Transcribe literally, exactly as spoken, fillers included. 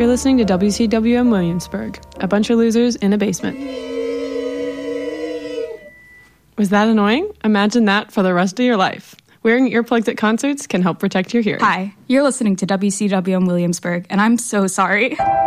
You're listening to W C W M Williamsburg, a bunch of losers in a basement. Was that annoying? Imagine that for the rest of your life. Wearing earplugs at concerts can help protect your hearing. Hi, you're listening to W C W M Williamsburg, and I'm so sorry.